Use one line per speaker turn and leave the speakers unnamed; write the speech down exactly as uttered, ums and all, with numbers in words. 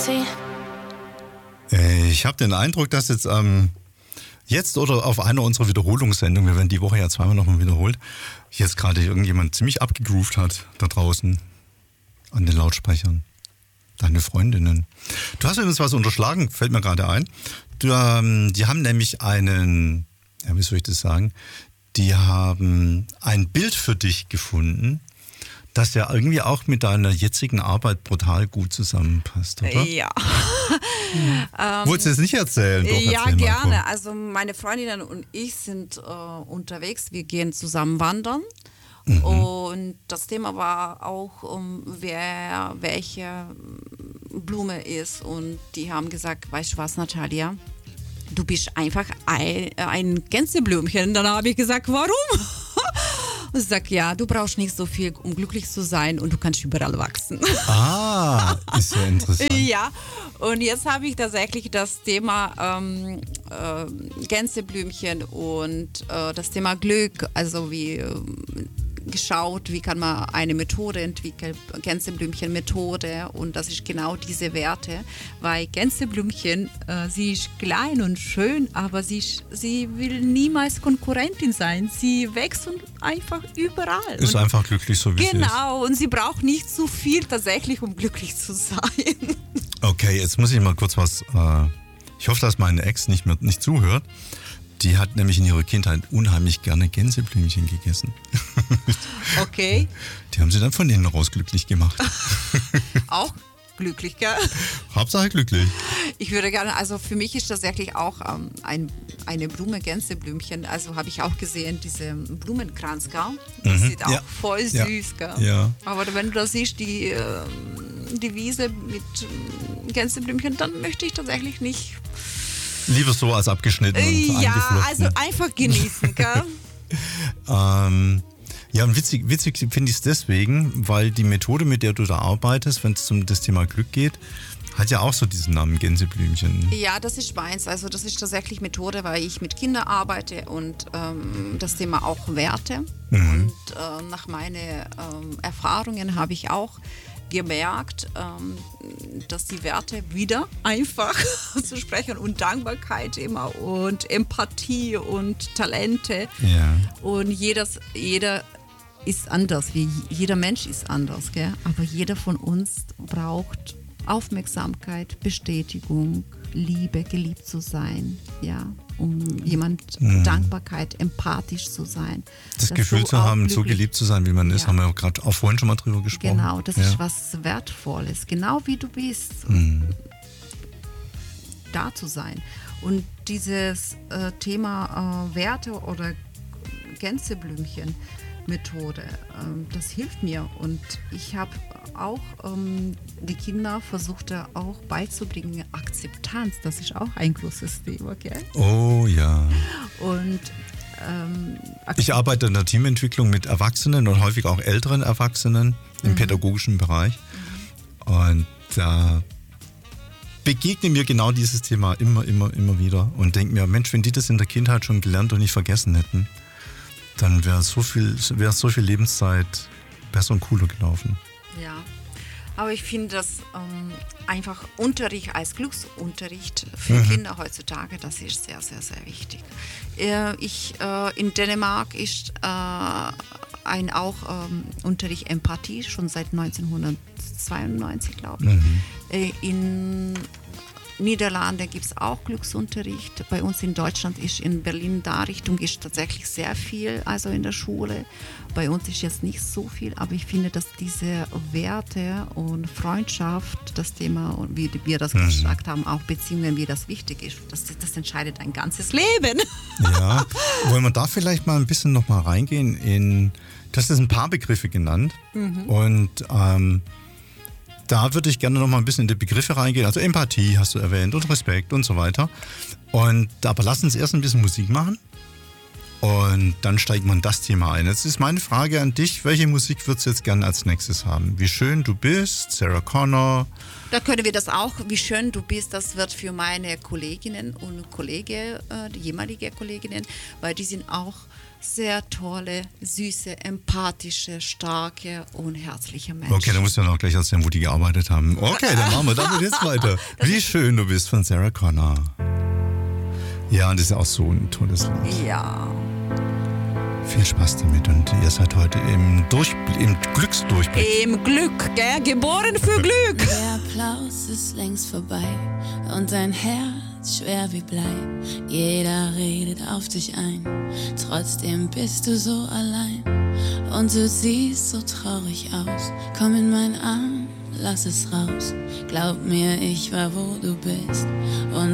Ich habe den Eindruck, dass jetzt ähm, jetzt oder auf einer unserer Wiederholungssendungen, wir werden die Woche ja zweimal nochmal wiederholt, jetzt gerade irgendjemand ziemlich abgegroovt hat da draußen an den Lautsprechern. Deine Freundinnen. Du hast übrigens was unterschlagen, fällt mir gerade ein. Du, ähm, die haben nämlich einen, ja, wie soll ich das sagen, die haben ein Bild für dich gefunden, das ja irgendwie auch mit deiner jetzigen Arbeit brutal gut zusammenpasst, oder?
Ja.
ähm, Wolltest du es nicht erzählen? Doch,
ja,
erzähl
gerne.
mal,
also meine Freundinnen und ich sind äh, unterwegs. Wir gehen zusammen wandern. Mhm. Und das Thema war auch, um, wer welche Blume ist. Und die haben gesagt, weißt du was, Natalia? Du bist einfach ein, ein Gänseblümchen. Dann habe ich gesagt, warum? Und sie sagt, ja, du brauchst nicht so viel, um glücklich zu sein und du kannst überall wachsen.
Ah, ist ja interessant.
Ja, und jetzt habe ich tatsächlich das Thema ähm, äh, Gänseblümchen und äh, das Thema Glück, also wie äh, geschaut, wie kann man eine Methode entwickeln, Gänseblümchen-Methode, und das ist genau diese Werte, weil Gänseblümchen, äh, sie ist klein und schön, aber sie, sie will niemals Konkurrentin sein, sie wächst einfach überall.
Ist und einfach glücklich, so wie
genau,
sie ist.
Genau, und sie braucht nicht so viel tatsächlich, um glücklich zu sein.
Okay, jetzt muss ich mal kurz was, äh, ich hoffe, dass meine Ex nicht mehr nicht zuhört. Die hat nämlich in ihrer Kindheit unheimlich gerne Gänseblümchen gegessen.
Okay.
Die haben sie dann von innen raus glücklich gemacht.
Auch glücklich, gell?
Hauptsache glücklich.
Ich würde gerne, also für mich ist tatsächlich auch ähm, ein, eine Blume Gänseblümchen. Also habe ich auch gesehen, diese Blumenkranz, gell? Das mhm. sieht auch ja. voll süß, ja. gell?
Ja.
Aber wenn du da siehst, die, äh, die Wiese mit Gänseblümchen, dann möchte ich tatsächlich nicht.
Lieber so als abgeschnitten und
ja,
eingeflochten.
Also einfach genießen, gell?
ähm, ja, und witzig, witzig finde ich es deswegen, weil die Methode, mit der du da arbeitest, wenn es um das Thema Glück geht, hat ja auch so diesen Namen Gänseblümchen.
Ja, das ist meins. Also das ist tatsächlich Methode, weil ich mit Kindern arbeite und ähm, das Thema auch Werte. Mhm. Und äh, nach meinen ähm, Erfahrungen habe ich auch gemerkt, ähm, dass die Werte wieder einfach zu sprechen und Dankbarkeit immer und Empathie und Talente.
Ja.
Und jedes, jeder ist anders, wie jeder Mensch ist anders, gell? Aber jeder von uns braucht Aufmerksamkeit, Bestätigung, Liebe, geliebt zu sein, ja, um jemand mhm. Dankbarkeit, empathisch zu sein.
Das Gefühl zu haben, so geliebt zu sein, wie man ist, ja. haben wir gerade auch vorhin schon mal drüber gesprochen.
Genau, das
ja.
ist was Wertvolles, genau wie du bist,
mhm.
da zu sein. Und dieses äh, Thema äh, Werte oder Gänseblümchen Methode, ähm, das hilft mir, und ich habe auch ähm, die Kinder versucht auch beizubringen, Akzeptanz, das ist auch ein großes Thema, gell?
Oh ja.
Und ähm,
ich arbeite in der Teamentwicklung mit Erwachsenen und häufig auch älteren Erwachsenen im mhm. pädagogischen Bereich, mhm. und da begegnet mir genau dieses Thema immer, immer, immer wieder und denke mir, Mensch, wenn die das in der Kindheit schon gelernt und nicht vergessen hätten, dann wäre so viel, wäre so viel Lebenszeit besser und cooler gelaufen.
Ja, aber ich finde, dass ähm, einfach Unterricht als Glücksunterricht für mhm. Kinder heutzutage, das ist sehr, sehr, sehr wichtig. Äh, ich, äh, in Dänemark ist äh, ein auch ähm, Unterricht Empathie schon seit neunzehnhundertzweiundneunzig, glaube ich. Mhm. Äh, in Niederlande gibt es auch Glücksunterricht. Bei uns in Deutschland ist in Berlin da Richtung ist tatsächlich sehr viel, also in der Schule. Bei uns ist jetzt nicht so viel, aber ich finde, dass diese Werte und Freundschaft, das Thema, wie wir das mhm. gesagt haben, auch Beziehungen, wie das wichtig ist, das, das entscheidet ein ganzes Leben.
Ja, wollen wir da vielleicht mal ein bisschen noch mal reingehen in, du hast jetzt ein paar Begriffe genannt mhm. und ähm, da würde ich gerne noch mal ein bisschen in die Begriffe reingehen. Also Empathie hast du erwähnt und Respekt und so weiter. Und aber lass uns erst ein bisschen Musik machen und dann steigt man das Thema ein. Jetzt ist meine Frage an dich, welche Musik würdest du jetzt gerne als nächstes haben? Wie schön du bist, Sarah Connor.
Da können wir das auch, wie schön du bist, das wird für meine Kolleginnen und Kollegen, äh, die ehemalige Kolleginnen, weil die sind auch sehr tolle, süße, empathische, starke und herzliche Mensch.
Okay, dann musst du ja noch gleich erzählen, wo die gearbeitet haben. Okay, dann machen wir damit jetzt weiter. Wie schön du bist von Sarah Connor. Ja, und das ist auch so ein tolles Lied.
Ja.
Viel Spaß damit und ihr seid heute im, Durch, im Glücksdurchblick.
Im Glück, gell? Geboren für Glück.
Der Applaus ist längst vorbei und dein Herz schwer wie Blei. Jeder redet auf dich ein, trotzdem bist du so allein. Und du siehst so traurig aus, komm in meinen Arm, lass es raus. Glaub mir, ich war wo du bist und